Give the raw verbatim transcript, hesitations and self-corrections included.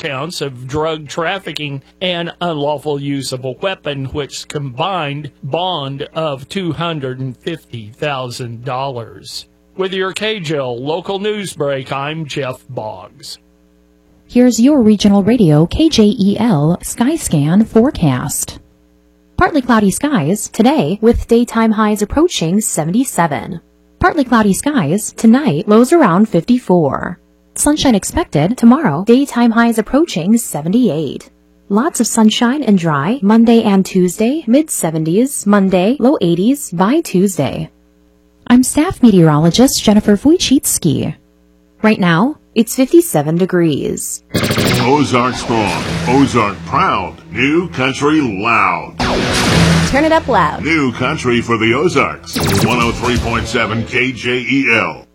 counts of drug trafficking and unlawful use of a weapon, which combined bond of two hundred fifty thousand dollars. With your K J L local news break, I'm Jeff Boggs. Here's your regional radio K J E L Skyscan forecast. Partly cloudy skies today with daytime highs approaching seventy-seven. Partly cloudy skies tonight, lows around fifty-four. Sunshine expected tomorrow, daytime highs approaching seventy-eight. Lots of sunshine and dry Monday and Tuesday, mid seventies, Monday, low eighties by Tuesday. I'm staff meteorologist Jennifer Wojcicki. Right now, it's fifty-seven degrees. Ozark strong, Ozark proud, new country loud. Turn it up loud. New country for the Ozarks. one oh three point seven K J E L.